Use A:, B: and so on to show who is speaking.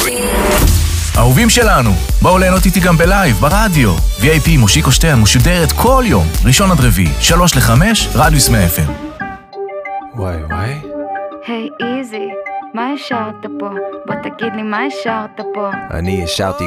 A: אהובים שלנו, בואו ליהנות איתי גם בלייב, ברדיו. VIP מושיקו שטרן משודרת כל יום, ראשון עד רביעי, 3-5, רדיוס 100 FM.
B: וואי וואי.
C: היי איזי, מה השארת פה? בוא תגיד לי מה השארת פה.
B: אני השארתי